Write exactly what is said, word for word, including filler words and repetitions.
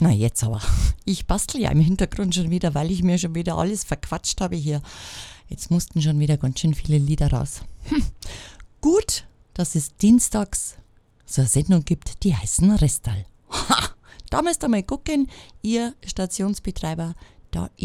Na jetzt aber. Ich bastel ja im Hintergrund schon wieder, weil ich mir schon wieder alles verquatscht habe hier. Jetzt mussten schon wieder ganz schön viele Lieder raus. Hm. Gut, dass es dienstags so eine Sendung gibt, die heißen Restal. Ha! Da müsst ihr mal gucken, ihr Stationsbetreiber, da